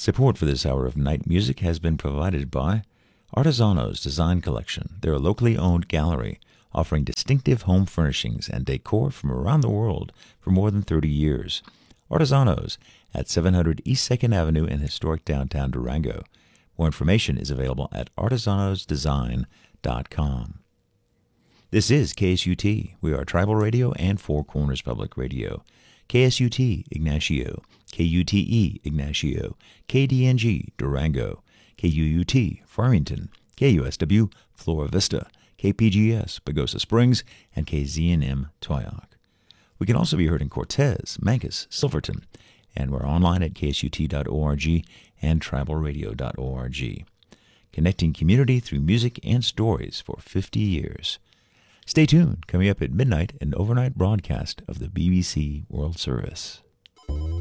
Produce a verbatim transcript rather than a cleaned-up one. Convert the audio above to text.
Support for this hour of night music has been provided by Artisano's Design Collection. They're a locally owned gallery offering distinctive home furnishings and decor from around the world for more than thirty years. Artisano's at seven hundred East second Avenue in historic downtown Durango. More information is available at artisanos design dot com. This is K S U T. We are Tribal Radio and Four Corners Public Radio. K S U T Ignacio, K U T E Ignacio, K D N G Durango, K U U T Farmington, K U S W Flora Vista, K P G S Pagosa Springs, and K Z N M Toyock. We can also be heard in Cortez, Mancos, Silverton, and we're online at K S U T dot org and tribal radio dot org. Connecting community through music and stories for fifty years. Stay tuned. Coming up at midnight, an overnight broadcast of the B B C World Service.